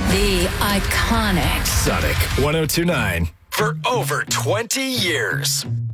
The iconic Sonic 102.9 for over 20 years.